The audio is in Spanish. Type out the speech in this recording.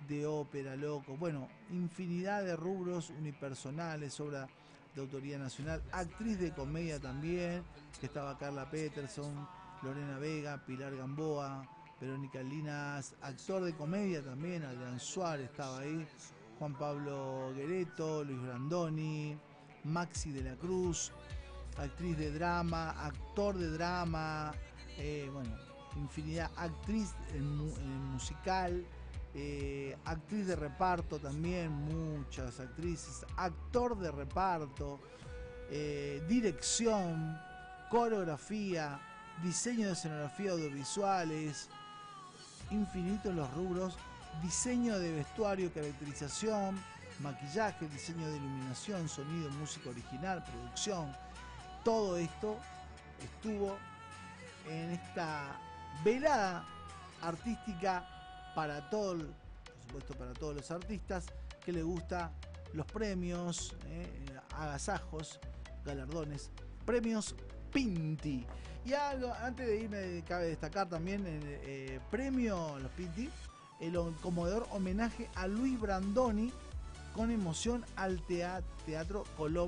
de ópera, loco. Bueno, infinidad de rubros unipersonales, obra de autoría nacional. Actriz de comedia también, que estaba Carla Peterson, Lorena Vega, Pilar Gamboa, Verónica Linas. Actor de comedia también, Adrián Suárez estaba ahí. Juan Pablo Guereto, Luis Brandoni, Maxi de la Cruz. Actriz de drama, actor de drama, bueno, infinidad, actriz en musical, actriz de reparto también, muchas actrices, actor de reparto, dirección, coreografía, diseño de escenografía audiovisuales, infinitos los rubros, diseño de vestuario, caracterización, maquillaje, diseño de iluminación, sonido, música original, producción. Todo esto estuvo en esta velada artística para todo, por supuesto para todos los artistas que les gusta los premios, agasajos, galardones, premios Pinti. Y algo, antes de irme, cabe destacar también el premio los Pinti, el conmovedor homenaje a Luis Brandoni con emoción al Teatro Colón